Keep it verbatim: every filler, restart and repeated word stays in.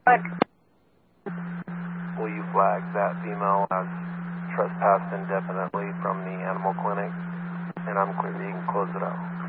What? Will you flag that female as trespassed indefinitely from the animal clinic? And I'm clear, you can close it out.